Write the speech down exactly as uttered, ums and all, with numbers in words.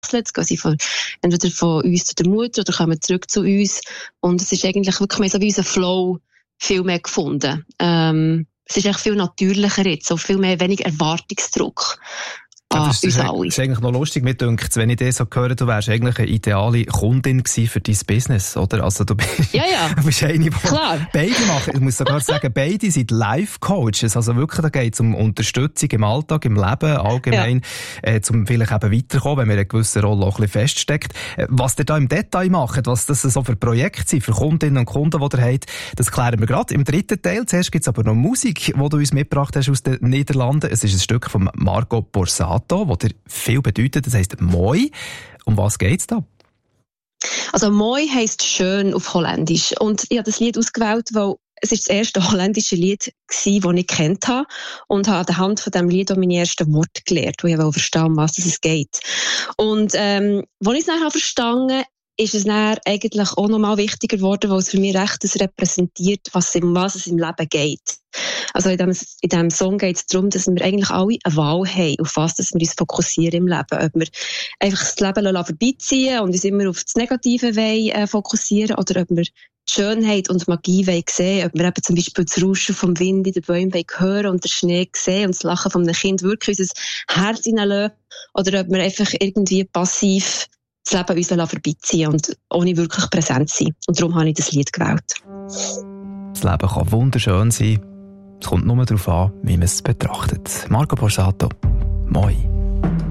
Jetzt gehen sie von, entweder von uns zu der Mutter oder kommen zurück zu uns. Und es ist eigentlich wirklich mehr so wie unser Flow viel mehr gefunden. Ähm, es ist echt viel natürlicher jetzt, so viel mehr, wenig Erwartungsdruck. Ja, das, ist, das ist eigentlich noch lustig, mir dünkt, wenn ich das so höre, du wärst eigentlich eine ideale Kundin gewesen für dein Business, oder? Also du bist, ja, ja. du bist eine, die Klar. Beide machen. Ich muss sogar sagen, beide sind Life-Coaches. Also wirklich, da geht es um Unterstützung im Alltag, im Leben, allgemein, ja. äh, zum vielleicht eben weiterkommen, wenn man in einer gewissen Rolle auch ein bisschen feststeckt. Äh, was ihr da im Detail macht, was das so für Projekte sind, für Kundinnen und Kunden, die ihr habt, das klären wir gerade im dritten Teil. Zuerst gibt es aber noch Musik, die du uns mitgebracht hast aus den Niederlanden. Es ist ein Stück von Marco Borsato, das dir viel bedeutet, das heisst Moi. Um was geht's da? Also Moi heisst schön auf Holländisch. Und ich habe das Lied ausgewählt, weil es ist das erste holländische Lied war, das ich kennt habe. Und habe an der Hand von diesem Lied auch meine ersten Worte gelernt, wo ich verstehen, um was es geht. Und ähm, als ich es dann verstanden habe, ist es dann eigentlich auch nochmal wichtiger geworden, weil es für mich recht das repräsentiert, was, um was es im Leben geht. Also in diesem in dem Song geht es darum, dass wir eigentlich alle eine Wahl haben, auf was dass wir uns fokussieren im Leben. Ob wir einfach das Leben vorbeiziehen und uns immer auf das Negative wollen, äh, fokussieren oder ob wir die Schönheit und Magie wollen sehen, ob wir eben zum Beispiel das Rauschen vom Wind in den Bäumen wollen hören und den Schnee sehen und das Lachen von einem Kind wirklich unser Herz hineinlassen oder ob wir einfach irgendwie passiv das Leben uns vorbeiziehen und ohne wirklich präsent sein. Und darum habe ich das Lied gewählt. Das Leben kann wunderschön sein. Es kommt nur darauf an, wie man es betrachtet. Marco Borsato, Moi.